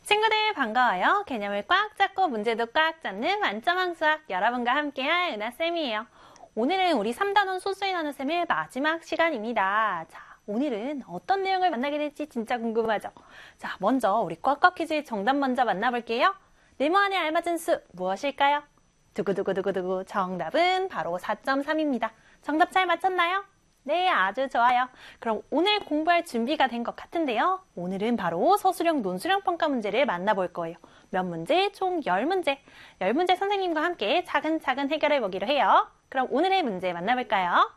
친구들 반가워요. 개념을 꽉 잡고 문제도 꽉 잡는 만점왕 수학 여러분과 함께할 은하쌤이에요. 오늘은 우리 3단원 소수의 나눗셈의 마지막 시간입니다. 자, 오늘은 어떤 내용을 만나게 될지 진짜 궁금하죠? 자, 먼저 우리 꽉꽉 퀴즈의 정답 먼저 만나볼게요. 네모안에 알맞은 수 무엇일까요? 두구두구두구두구 정답은 바로 4.3입니다. 정답 잘 맞췄나요? 네, 아주 좋아요. 그럼 오늘 공부할 준비가 된 것 같은데요. 오늘은 바로 서술형 논술형 평가 문제를 만나볼 거예요. 몇 문제? 총 10문제. 10문제 선생님과 함께 차근차근 해결해 보기로 해요. 그럼 오늘의 문제 만나볼까요?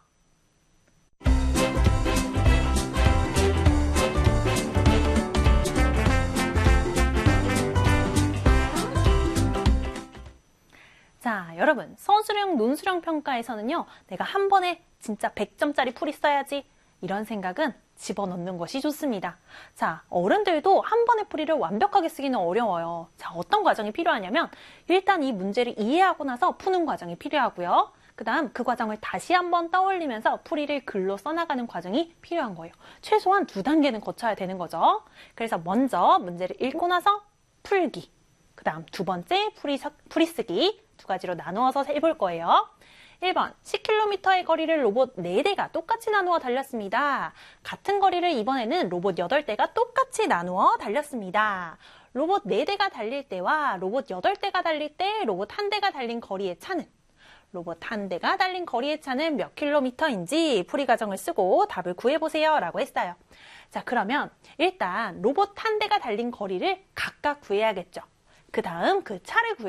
자, 여러분, 서술형 논술형 평가에서는요, 내가 한 번에 진짜 100점짜리 풀이 써야지, 이런 생각은 집어넣는 것이 좋습니다. 자, 어른들도 한 번에 풀이를 완벽하게 쓰기는 어려워요. 자, 어떤 과정이 필요하냐면 일단 이 문제를 이해하고 나서 푸는 과정이 필요하고요. 그 다음 그 과정을 다시 한번 떠올리면서 풀이를 글로 써나가는 과정이 필요한 거예요. 최소한 2단계는 거쳐야 되는 거죠. 그래서 먼저 문제를 읽고 나서 풀기, 그 다음 두 번째 풀이 쓰기, 두 가지로 나누어서 해볼 거예요. 1번, 10km의 거리를 로봇 4대가 똑같이 나누어 달렸습니다. 같은 거리를 이번에는 로봇 8대가 똑같이 나누어 달렸습니다. 로봇 4대가 달릴 때와 로봇 8대가 달릴 때 로봇 1대가 달린 거리의 차는? 로봇 1대가 달린 거리의 차는 몇 킬로미터인지 풀이 과정을 쓰고 답을 구해보세요 라고 했어요. 자, 그러면 일단 로봇 1대가 달린 거리를 각각 구해야겠죠. 그 다음 그 차를 구해